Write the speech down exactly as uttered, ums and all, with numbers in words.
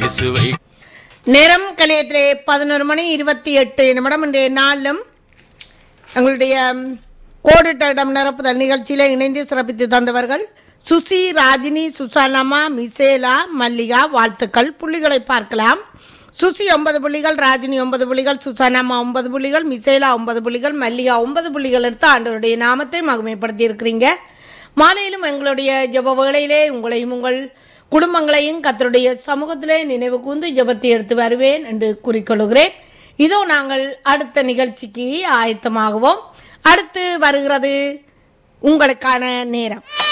இயேசுவை. நேரம் கலையத்திலே பதினொரு மணி இருபத்தி எட்டு நிமிடம். இன்றைய நாளிலும் எங்களுடைய கோடிட்ட இடம் நிரப்புதல் நிகழ்ச்சியில் இணைந்து சிறப்பித்து தந்தவர்கள் சுசி, ராஜினி, சுசானம்மா, மிசேலா, மல்லிகா. வாழ்த்துக்கள். புள்ளிகளை பார்க்கலாம். சுசி ஒன்பது புள்ளிகள், ராஜினி ஒன்பது புள்ளிகள், சுசானம்மா ஒன்பது புள்ளிகள், மிசேலா ஒன்பது புள்ளிகள், மல்லிகா ஒன்பது புள்ளிகள் எடுத்து ஆண்டவருடைய நாமத்தை மகிமைப்படுத்தி இருக்கிறீங்க. மாலையிலும் எங்களுடைய ஜெப வேளையிலே உங்களையும் உங்கள் குடும்பங்களையும் கர்த்தருடைய சமூகத்திலே நினைவு கூர்ந்து ஜெபத்தை எடுத்து வருவேன் என்று கூறிக்கொள்கிறேன். இதோ நாங்கள் அடுத்த நிகழ்ச்சிக்கு ஆயத்தமாகுவோம். அடுத்து வருகிறது உங்களுக்கான நேரம்.